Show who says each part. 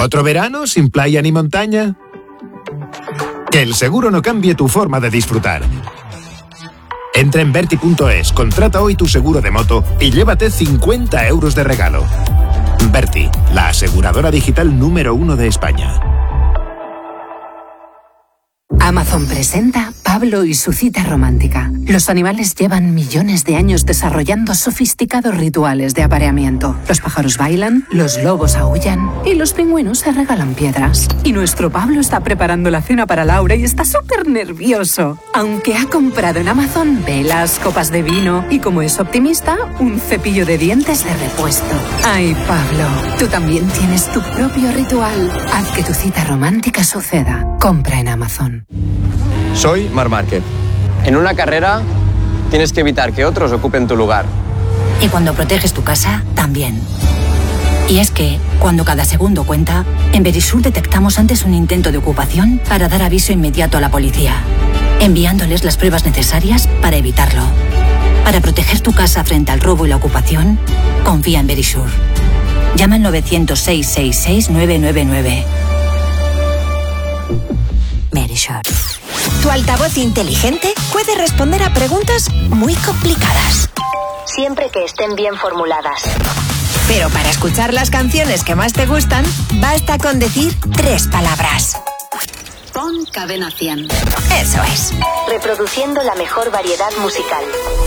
Speaker 1: ¿Otro verano sin playa ni montaña? Que el seguro no cambie tu forma de disfrutar. Entra en Verti.es, contrata hoy tu seguro de moto y llévate 50 euros de regalo. Verti, la aseguradora digital número 1 de España.
Speaker 2: Amazon presenta Pablo y su cita romántica. Los animales llevan millones de años desarrollando sofisticados rituales de apareamiento. Los pájaros bailan, los lobos aúllan y los pingüinos se regalan piedras. Y nuestro Pablo está preparando la cena para Laura y está súper nervioso. Aunque ha comprado en Amazon velas, copas de vino y, como es optimista, un cepillo de dientes de repuesto. Ay, Pablo, tú también tienes tu propio ritual. Haz que tu cita romántica suceda. Compra en Amazon.
Speaker 3: Soy Marc Márquez. En una carrera tienes que evitar que otros ocupen tu lugar.
Speaker 4: Y cuando proteges tu casa, también. Y es que, cuando cada segundo cuenta, en Verisur detectamos antes un intento de ocupación para dar aviso inmediato a la policía, enviándoles las pruebas necesarias para evitarlo. Para proteger tu casa frente al robo y la ocupación, confía en Verisur. Llama al 900-666-999. Verisur.
Speaker 5: Tu altavoz inteligente puede responder a preguntas muy complicadas,
Speaker 6: siempre que estén bien formuladas.
Speaker 5: Pero para escuchar las canciones que más te gustan, basta con decir 3 palabras.
Speaker 4: Pon Cadena 100.
Speaker 5: Eso es.
Speaker 6: Reproduciendo la mejor variedad musical.